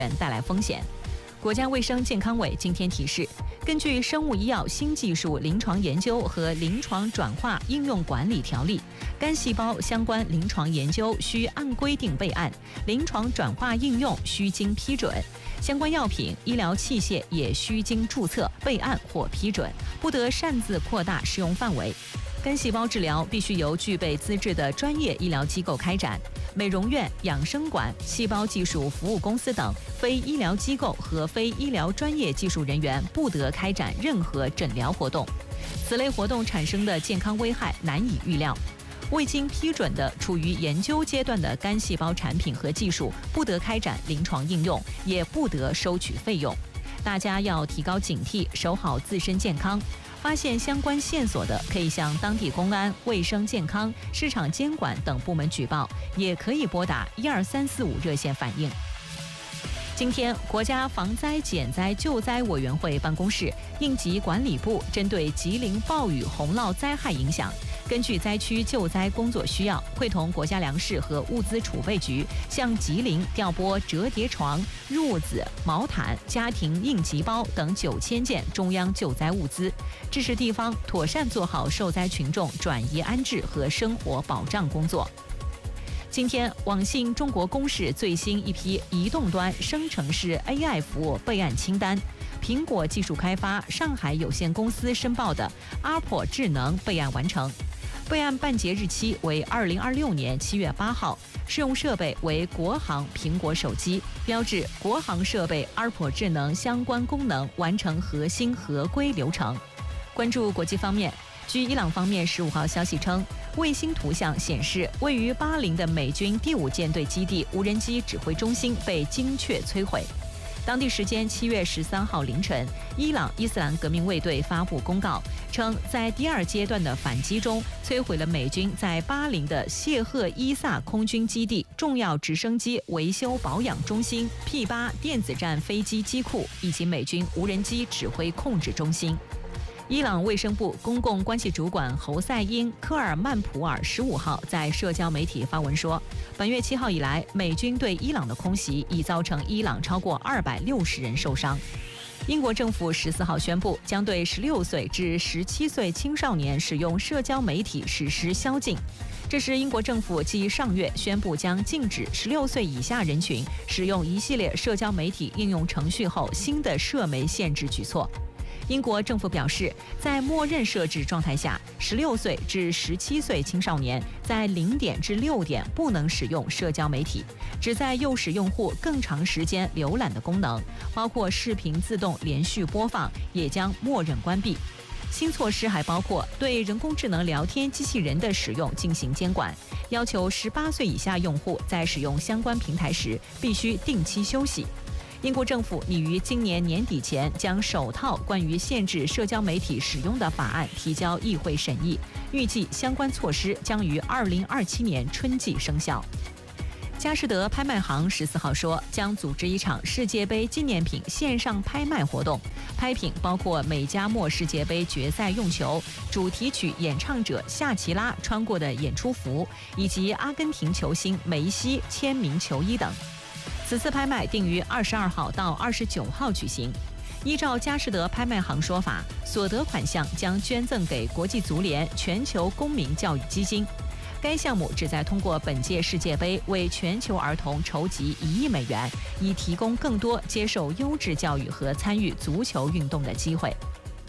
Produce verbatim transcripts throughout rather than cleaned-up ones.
人带来风险。国家卫生健康委今天提示，根据《生物医药新技术临床研究和临床转化应用管理条例》，干细胞相关临床研究需按规定备案，临床转化应用需经批准，相关药品、医疗器械也需经注册、备案或批准，不得擅自扩大适用范围。干细胞治疗必须由具备资质的专业医疗机构开展，美容院、养生馆、细胞技术服务公司等非医疗机构和非医疗专业技术人员不得开展任何诊疗活动。此类活动产生的健康危害难以预料。未经批准的处于研究阶段的干细胞产品和技术不得开展临床应用，也不得收取费用。大家要提高警惕，守好自身健康。发现相关线索的，可以向当地公安、卫生健康、市场监管等部门举报，也可以拨打一二三四五热线反映。今天，国家防灾减灾救灾委员会办公室、应急管理部针对吉林暴雨洪涝灾害影响，根据灾区救灾工作需要，会同国家粮食和物资储备局向吉林调拨折叠床、褥子、毛毯、家庭应急包等九千件中央救灾物资，支持地方妥善做好受灾群众转移安置和生活保障工作。今天，网信中国公示最新一批移动端生成式 A I 服务备案清单，苹果技术开发上海有限公司申报的 A P O 智能备案完成，备案办结日期为二零二六年七月八号，适用设备为国行苹果手机，标志国行设备 A P O 智能相关功能完成核心合规流程。关注国际方面，据伊朗方面十五号消息称，卫星图像显示，位于巴林的美军第五舰队基地无人机指挥中心被精确摧毁。当地时间七月十三号凌晨，伊朗伊斯兰革命卫队发布公告，称在第二阶段的反击中，摧毁了美军在巴林的谢赫伊萨空军基地、重要直升机维修保养中心、P 八电子战飞机机库以及美军无人机指挥控制中心。伊朗卫生部公共关系主管侯赛因·科尔曼普尔十五号在社交媒体发文说，本月七号以来，美军对伊朗的空袭已造成伊朗超过二百六十人受伤。英国政府十四号宣布，将对十六岁至十七岁青少年使用社交媒体实施宵禁。这是英国政府继上月宣布将禁止十六岁以下人群使用一系列社交媒体应用程序后新的社媒限制举措。英国政府表示，在默认设置状态下，十六岁至十七岁青少年在零点至六点不能使用社交媒体，旨在诱使用户更长时间浏览的功能，包括视频自动连续播放，也将默认关闭。新措施还包括对人工智能聊天机器人的使用进行监管，要求十八岁以下用户在使用相关平台时必须定期休息。英国政府拟于今年年底前将首套关于限制社交媒体使用的法案提交议会审议，预计相关措施将于二零二七年春季生效。佳士得拍卖行十四号说，将组织一场世界杯纪念品线上拍卖活动，拍品包括美加墨世界杯决赛用球、主题曲演唱者夏奇拉穿过的演出服，以及阿根廷球星梅西签名球衣等。此次拍卖定于二十二号到二十九号举行。依照佳士得拍卖行说法，所得款项将捐赠给国际足联全球公民教育基金。该项目旨在通过本届世界杯为全球儿童筹集一亿美元，以提供更多接受优质教育和参与足球运动的机会。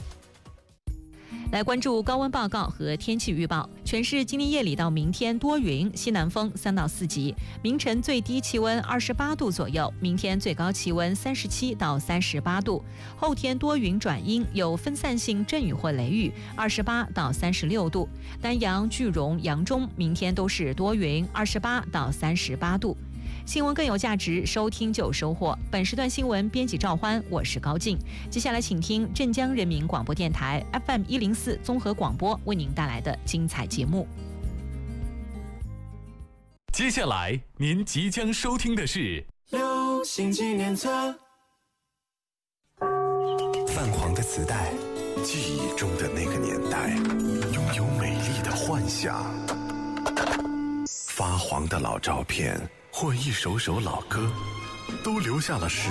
来关注高温报告和天气预报。全市今天夜里到明天多云，西南风三到四级，明晨最低气温二十八度左右，明天最高气温三十七到三十八度。后天多云转阴，有分散性阵雨或雷雨，二十八到三十六度。丹阳、句容、扬中明天都是多云，二十八到三十八度。新闻更有价值，收听就有收获。本时段新闻编辑赵欢，我是高静。接下来请听镇江人民广播电台 F M 一零四综合广播为您带来的精彩节目。 接下来您即将收听的是流行纪念册。 泛黄的磁带，记忆中的那个年代，拥有美丽的幻想。发黄的老照片或一首首老歌， 都留下了时